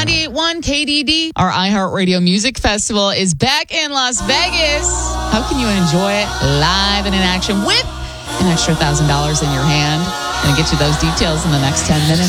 98.1 KDD. Our iHeartRadio Music Festival is back in Las Vegas. How can you enjoy it live and in action with an extra $1,000 in your hand? I'm going to get you those details in the next 10 minutes.